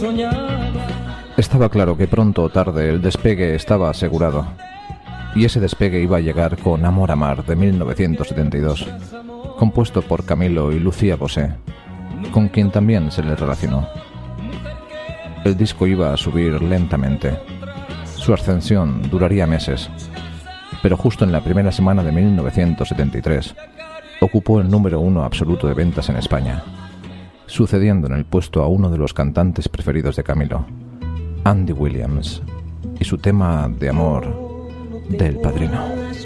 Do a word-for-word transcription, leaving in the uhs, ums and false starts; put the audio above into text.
Estaba claro que pronto o tarde el despegue estaba asegurado. Y ese despegue iba a llegar con Amor a Mar de mil novecientos setenta y dos, compuesto por Camilo y Lucía Bosé, con quien también se le relacionó. El disco iba a subir lentamente. Su ascensión duraría meses, pero justo en la primera semana de mil novecientos setenta y tres ocupó el número uno absoluto de ventas en España, sucediendo en el puesto a uno de los cantantes preferidos de Camilo, Andy Williams, y su tema de amor del Padrino.